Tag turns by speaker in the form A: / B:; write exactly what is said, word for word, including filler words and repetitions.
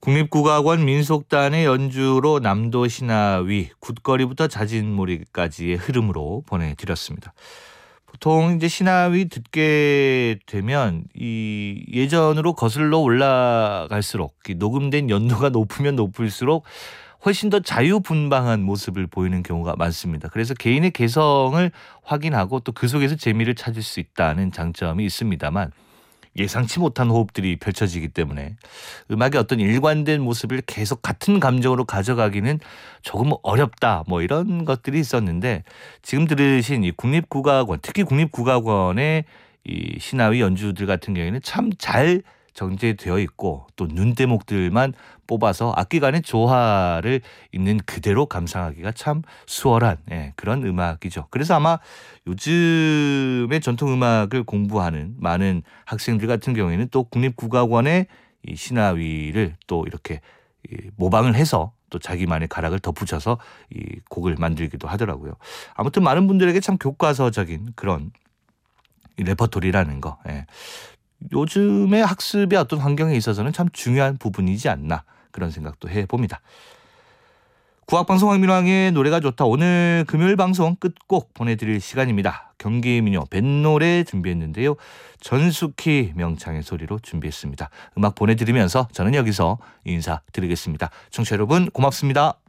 A: 국립국악원 민속단의 연주로 남도 신화위 굿거리부터 자진몰이까지의 흐름으로 보내드렸습니다. 보통 이제 신화위 듣게 되면 이 예전으로 거슬러 올라갈수록 녹음된 연도가 높으면 높을수록 훨씬 더 자유분방한 모습을 보이는 경우가 많습니다. 그래서 개인의 개성을 확인하고 또 그 속에서 재미를 찾을 수 있다는 장점이 있습니다만 예상치 못한 호흡들이 펼쳐지기 때문에 음악의 어떤 일관된 모습을 계속 같은 감정으로 가져가기는 조금 어렵다, 뭐 이런 것들이 있었는데, 지금 들으신 이 국립국악원, 특히 국립국악원의 이 신화위 연주들 같은 경우에는 참 잘 정제되어 있고 또 눈대목들만 뽑아서 악기 간의 조화를 있는 그대로 감상하기가 참 수월한, 예, 그런 음악이죠. 그래서 아마 요즘의 전통음악을 공부하는 많은 학생들 같은 경우에는 또 국립국악원의 이 신화위를 또 이렇게 이 모방을 해서 또 자기만의 가락을 덧붙여서 이 곡을 만들기도 하더라고요. 아무튼 많은 분들에게 참 교과서적인 그런 이 레퍼토리라는 거, 예, 요즘의 학습의 어떤 환경에 있어서는 참 중요한 부분이지 않나, 그런 생각도 해봅니다. 국악방송 황민왕의 노래가 좋다. 오늘 금요일 방송 끝곡 보내드릴 시간입니다. 경기민요 뱃노래 준비했는데요. 전숙희 명창의 소리로 준비했습니다. 음악 보내드리면서 저는 여기서 인사드리겠습니다. 청취자 여러분 고맙습니다.